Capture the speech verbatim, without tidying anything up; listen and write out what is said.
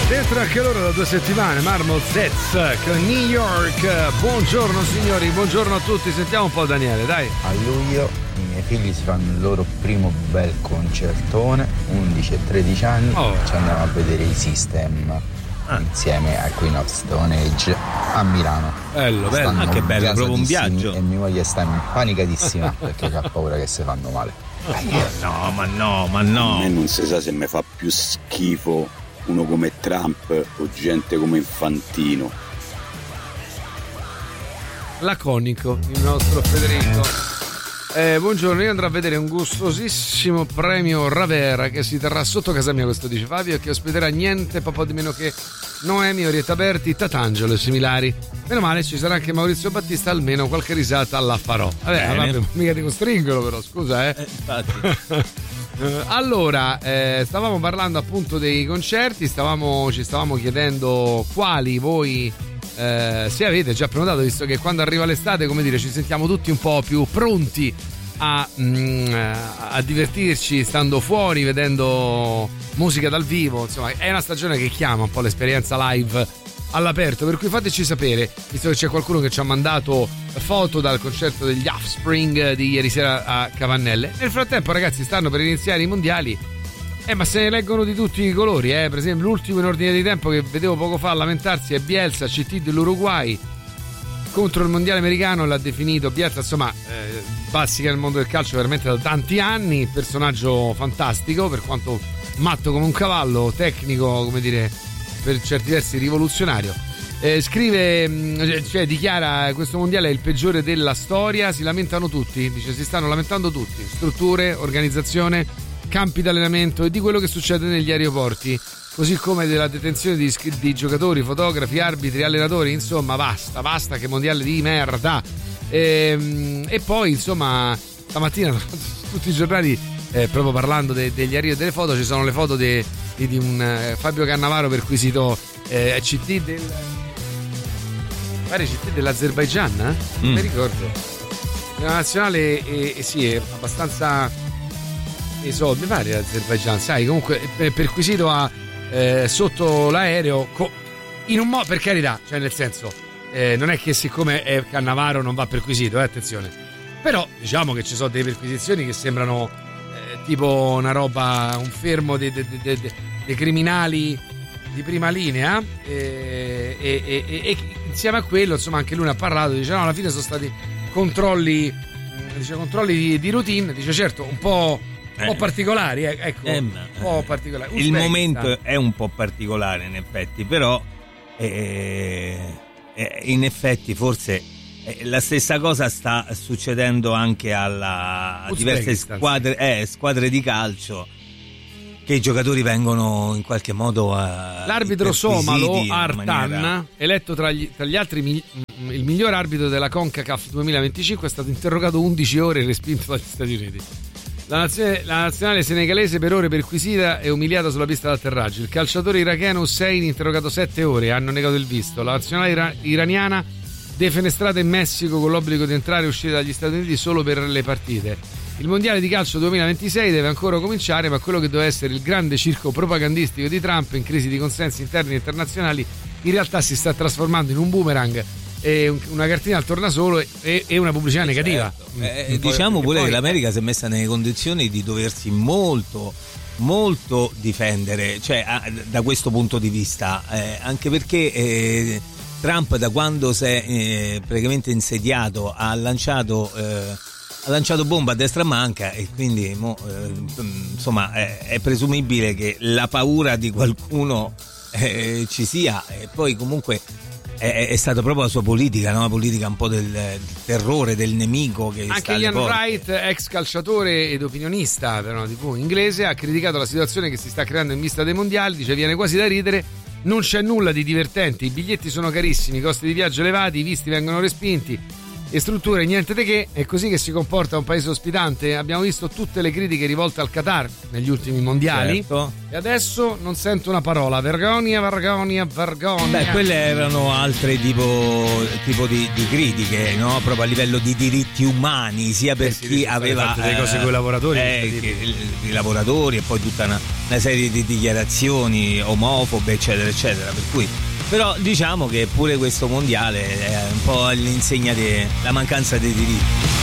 Dentro anche loro da due settimane, Marmot Zets con New York. Buongiorno signori, buongiorno a tutti. Sentiamo un po' Daniele, dai. A luglio i miei figli si fanno il loro primo bel concertone, undici e tredici anni, oh. Ci andiamo a vedere i System ah. insieme a Queen of Stone Age a Milano. Bello, bello, anche bello, proprio un viaggio. E mia moglie sta impanicatissima perché ha paura che si fanno male. No, ma no, ma no. A me non si sa se mi fa più schifo uno come Trump o gente come Infantino. Laconico il nostro Federico. Eh, buongiorno, io andrò a vedere un gustosissimo premio Ravera che si terrà sotto casa mia, questo dice Fabio, che ospiterà niente po' di meno che Noemi, Orietta Berti, Tatangelo e similari. Meno male ci sarà anche Maurizio Battista, almeno qualche risata la farò. Vabbè, vabbè, mica ti costringono però, scusa eh, eh infatti. Allora, eh, stavamo parlando appunto dei concerti, stavamo, ci stavamo chiedendo quali voi eh, se avete già prenotato, visto che quando arriva l'estate, come dire, ci sentiamo tutti un po' più pronti a, mm, a divertirci stando fuori, vedendo musica dal vivo. Insomma, è una stagione che chiama un po' l'esperienza live all'aperto, per cui fateci sapere, visto che c'è qualcuno che ci ha mandato foto dal concerto degli Offspring di ieri sera a Cavannelle. Nel frattempo, ragazzi, stanno per iniziare i mondiali, eh, ma se ne leggono di tutti i colori, eh. Per esempio l'ultimo in ordine di tempo che vedevo poco fa lamentarsi è Bielsa, C T dell'Uruguay contro il mondiale americano, l'ha definito Bielsa, insomma, eh, bassica nel mondo del calcio veramente da tanti anni, personaggio fantastico, per quanto matto come un cavallo, tecnico, come dire, per certi versi rivoluzionario. Eh, scrive, cioè dichiara, questo mondiale è il peggiore della storia, si lamentano tutti, dice, si stanno lamentando tutti, strutture, organizzazione, campi d'allenamento e di quello che succede negli aeroporti, così come della detenzione di, di giocatori, fotografi, arbitri, allenatori, insomma basta, basta, che mondiale di merda. E, e poi insomma stamattina tutti i giornali, eh, proprio parlando de, degli arrivi e delle foto, ci sono le foto de, di, di un eh, Fabio Cannavaro perquisito eh, C T del pare C T dell'Azerbaigian, eh? Mm. Mi ricordo la nazionale, e, e sì, è abbastanza esodo, mi pare l'Azerbaigian, sai, comunque eh, perquisito a eh, sotto l'aereo co- in un modo, per carità, cioè nel senso eh, non è che siccome è Cannavaro non va perquisito, eh, attenzione, però diciamo che ci sono delle perquisizioni che sembrano eh, tipo una roba, un fermo dei de, de, de, de criminali di prima linea, e, e, e, e insieme a quello insomma anche lui ne ha parlato, dice no, alla fine sono stati controlli, dice controlli di, di routine, dice certo un po' un po' eh. particolari, eh, ecco, eh, un po' particolari. Il momento è un po' particolare in effetti, però eh, eh, in effetti forse eh, la stessa cosa sta succedendo anche alla, a diverse squadre, eh, squadre di calcio, che i giocatori vengono in qualche modo a l'arbitro somalo Artan, maniera... eletto tra gli, tra gli altri mi, il miglior arbitro della CONCACAF duemilaventicinque, è stato interrogato undici ore e respinto dagli Stati Uniti. La nazionale, la nazionale senegalese per ore perquisita e umiliata sulla pista d'atterraggio. Il calciatore iracheno Hussein interrogato sette ore, hanno negato il visto. La nazionale ira- iraniana defenestrata in Messico con l'obbligo di entrare e uscire dagli Stati Uniti solo per le partite. Il mondiale di calcio duemilaventisei deve ancora cominciare, ma quello che doveva essere il grande circo propagandistico di Trump in crisi di consensi interni e internazionali in realtà si sta trasformando in un boomerang e una cartina al tornasolo e, e una pubblicità eh negativa. Certo. Eh, diciamo pure poi, che l'America si è messa nelle condizioni di doversi molto molto difendere, cioè a, da questo punto di vista, eh, anche perché eh, Trump da quando si è eh, praticamente insediato ha lanciato eh, ha lanciato bomba a destra manca, e quindi mo, eh, insomma è, è presumibile che la paura di qualcuno eh, ci sia, e poi comunque è, è stata proprio la sua politica, no? La politica un po' del, del terrore, del nemico che anche sta alle Ian porte. Wright, ex calciatore ed opinionista per una tivù inglese, ha criticato la situazione che si sta creando in vista dei mondiali, dice viene quasi da ridere, non c'è nulla di divertente, i biglietti sono carissimi, i costi di viaggio elevati, i visti vengono respinti, e strutture niente di che. È così che si comporta un paese ospitante. Abbiamo visto tutte le critiche rivolte al Qatar negli ultimi mondiali, certo. E adesso non sento una parola. Vergogna, vergogna, vergogna. Beh, quelle erano altre tipo, tipo di, di critiche, no? Proprio a livello di diritti umani, sia per eh sì, chi aveva delle cose con i lavoratori, eh, che, i lavoratori, e poi tutta una, una serie di dichiarazioni omofobe, eccetera, eccetera. Per cui, però diciamo che pure questo mondiale è un po' all'insegna della mancanza dei diritti.